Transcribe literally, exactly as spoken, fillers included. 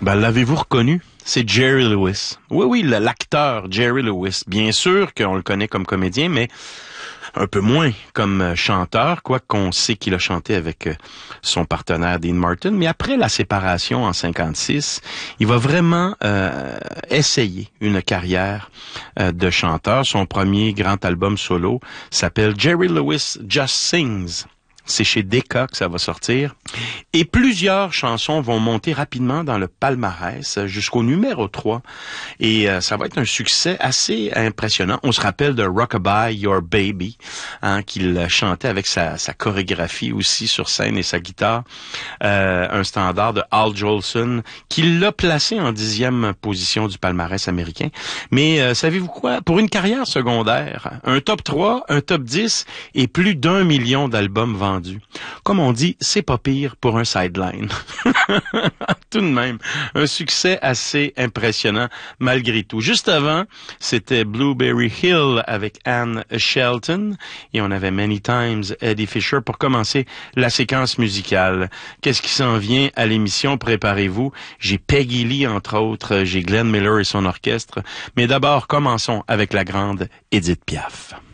Ben, l'avez-vous reconnu? C'est Jerry Lewis. Oui, oui, le- l'acteur Jerry Lewis. Bien sûr qu'on le connaît comme comédien, mais un peu moins comme euh, chanteur, quoique qu'on sait qu'il a chanté avec euh, son partenaire Dean Martin. Mais après la séparation en cinquante-six, il va vraiment euh, essayer une carrière euh, de chanteur. Son premier grand album solo s'appelle Jerry Lewis Just Sings. C'est chez Decca que ça va sortir. Et plusieurs chansons vont monter rapidement dans le palmarès jusqu'au numéro trois. Et euh, ça va être un succès assez impressionnant. On se rappelle de Rockabye Your Baby, hein, qu'il chantait avec sa, sa chorégraphie aussi sur scène et sa guitare. Euh, un standard de Al Jolson qui l'a placé en dixième position du palmarès américain. Mais euh, savez-vous quoi? Pour une carrière secondaire, un top trois, un top dix et plus d'un million d'albums vendus. Comme on dit, c'est pas pire pour un sideline. Tout de même, un succès assez impressionnant malgré tout. Juste avant, c'était Blueberry Hill avec Anne Shelton et on avait Many Times Eddie Fisher pour commencer la séquence musicale. Qu'est-ce qui s'en vient à l'émission? Préparez-vous. J'ai Peggy Lee, entre autres. J'ai Glenn Miller et son orchestre. Mais d'abord, commençons avec la grande Édith Piaf.